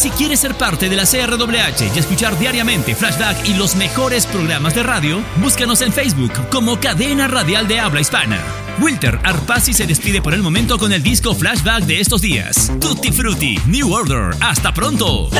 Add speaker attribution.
Speaker 1: Si quieres ser parte de la CRWH y escuchar diariamente Flashback y los mejores programas de radio, búscanos en Facebook como Cadena Radial de Habla Hispana. Wilter Arpasi se despide por el momento con el disco Flashback de estos días. Tutti Frutti, New Order. ¡Hasta pronto!